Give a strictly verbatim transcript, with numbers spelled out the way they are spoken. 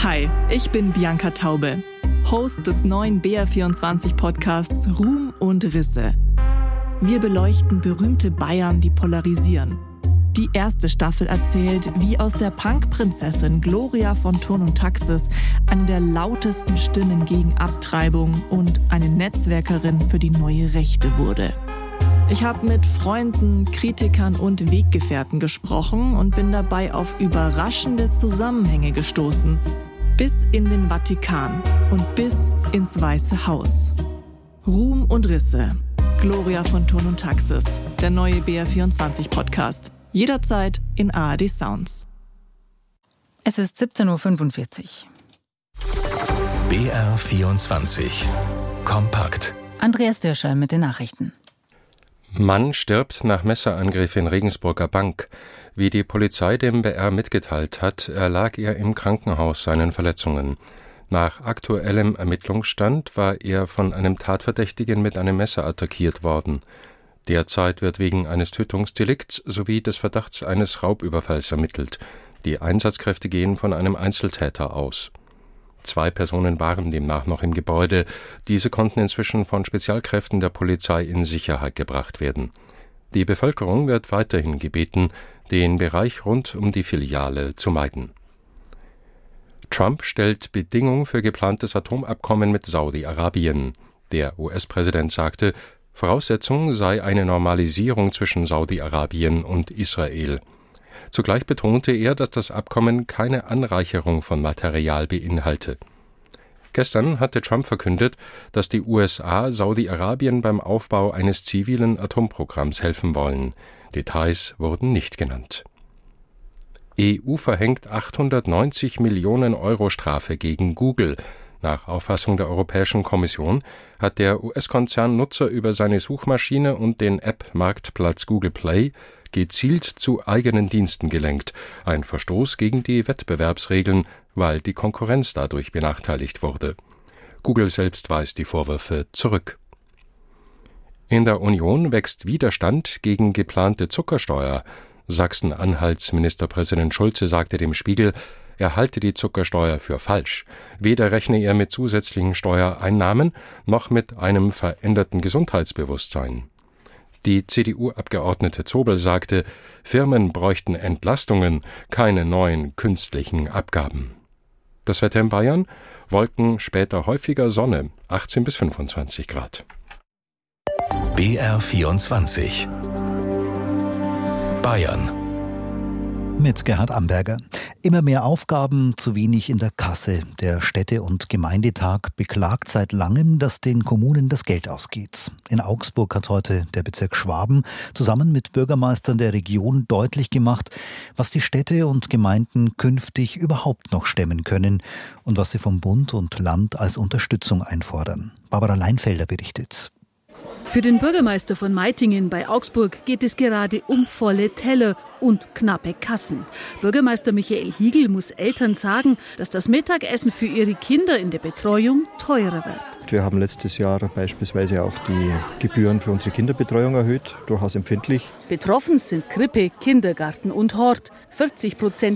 Hi, ich bin Bianca Taube, Host des neuen B R vierundzwanzig Podcasts Ruhm und Risse. Wir beleuchten berühmte Bayern, die polarisieren. Die erste Staffel erzählt, wie aus der Punk-Prinzessin Gloria von Thurn und Taxis eine der lautesten Stimmen gegen Abtreibung und eine Netzwerkerin für die neue Rechte wurde. Ich habe mit Freunden, Kritikern und Weggefährten gesprochen und bin dabei auf überraschende Zusammenhänge gestoßen. Bis in den Vatikan und bis ins Weiße Haus. Ruhm und Risse. Gloria von Thurn und Taxis. Der neue B R vierundzwanzig Podcast. Jederzeit in A R D Sounds. Es ist siebzehn Uhr fünfundvierzig. B R vierundzwanzig. Kompakt. Andreas Dirschall mit den Nachrichten. Mann stirbt nach Messerangriff in Regensburger Bank. Wie die Polizei dem B R mitgeteilt hat, erlag er im Krankenhaus seinen Verletzungen. Nach aktuellem Ermittlungsstand war er von einem Tatverdächtigen mit einem Messer attackiert worden. Derzeit wird wegen eines Tötungsdelikts sowie des Verdachts eines Raubüberfalls ermittelt. Die Einsatzkräfte gehen von einem Einzeltäter aus. Zwei Personen waren demnach noch im Gebäude. Diese konnten inzwischen von Spezialkräften der Polizei in Sicherheit gebracht werden. Die Bevölkerung wird weiterhin gebeten, den Bereich rund um die Filiale zu meiden. Trump stellt Bedingung für geplantes Atomabkommen mit Saudi-Arabien. Der U S-Präsident sagte, Voraussetzung sei eine Normalisierung zwischen Saudi-Arabien und Israel. Zugleich betonte er, dass das Abkommen keine Anreicherung von Material beinhalte. Gestern hatte Trump verkündet, dass die U S A Saudi-Arabien beim Aufbau eines zivilen Atomprogramms helfen wollen. Details wurden nicht genannt. E U verhängt achthundertneunzig Millionen Euro Strafe gegen Google. Nach Auffassung der Europäischen Kommission hat der U S-Konzern Nutzer über seine Suchmaschine und den App-Marktplatz Google Play gezielt zu eigenen Diensten gelenkt. Ein Verstoß gegen die Wettbewerbsregeln, weil die Konkurrenz dadurch benachteiligt wurde. Google selbst weist die Vorwürfe zurück. In der Union wächst Widerstand gegen geplante Zuckersteuer. Sachsen-Anhalts Ministerpräsident Schulze sagte dem Spiegel, er halte die Zuckersteuer für falsch. Weder rechne er mit zusätzlichen Steuereinnahmen noch mit einem veränderten Gesundheitsbewusstsein. Die C D U-Abgeordnete Zobel sagte, Firmen bräuchten Entlastungen, keine neuen künstlichen Abgaben. Das Wetter in Bayern? Wolken, später häufiger Sonne, achtzehn bis fünfundzwanzig Grad. B R vierundzwanzig. Bayern. Mit Gerhard Amberger. Immer mehr Aufgaben, zu wenig in der Kasse. Der Städte- und Gemeindetag beklagt seit langem, dass den Kommunen das Geld ausgeht. In Augsburg hat heute der Bezirk Schwaben zusammen mit Bürgermeistern der Region deutlich gemacht, was die Städte und Gemeinden künftig überhaupt noch stemmen können und was sie vom Bund und Land als Unterstützung einfordern. Barbara Leinfelder berichtet. Für den Bürgermeister von Meitingen bei Augsburg geht es gerade um volle Teller und knappe Kassen. Bürgermeister Michael Hiegel muss Eltern sagen, dass das Mittagessen für ihre Kinder in der Betreuung teurer wird. Wir haben letztes Jahr beispielsweise auch die Gebühren für unsere Kinderbetreuung erhöht, durchaus empfindlich. Betroffen sind Krippe, Kindergarten und Hort. vierzig Prozent